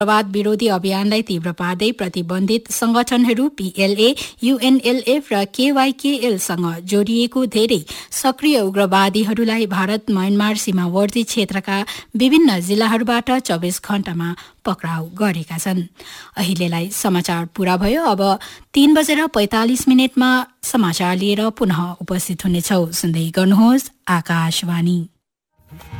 उग्रवाद विरोधी अभियानलाई तीव्र पार्दै प्रतिबन्धित संगठनहरू PLA, UNLF र KYKL-सँग जोडिएको धेरै सक्रिय उग्रवादीहरूलाई भारत म्यानमार सीमावर्ती क्षेत्रका विभिन्न जिल्लाहरूबाट 24 घण्टामा पक्राउ गरेका छन्। अहिलेलाई समाचार पूरा भयो। अब 3:45 समाचार लिएर पुनः उपस्थित हुनेछौ। सुन्दै गर्नुहोस् आकाशवाणी।